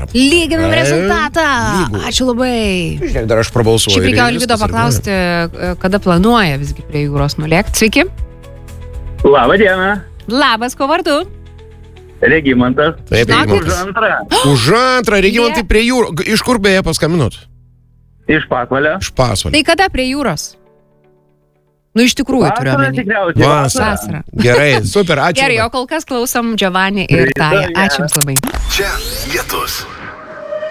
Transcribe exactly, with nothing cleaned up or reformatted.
Lyginam rezultatą. Lygų. Ačiū labai. Žiūrėk, dar aš prabalsuoju. Šiaip reikėjo ir Alvydo viskas, ir paklausti, kada planuoja visgi prie jūros nulėkti. Sveiki. Labą dieną. Labas, ko vardu? Regimantas. Taip, Žinokit. Už antrą. Už antrą, Regimantai prie jūros. Iš kur beje paskambinot? Iš Pakvalio. Iš Pasvalio. Tai kada prie jūros? Nu, iš tikrųjų turiu Vasarą omeny. tikriausiai. Vasarą. Vasarą. Gerai, super, ačiū. Gerai, o kol kas klausom Giovanni ir Taja. Ačiū Jums labai. Čia Lietus.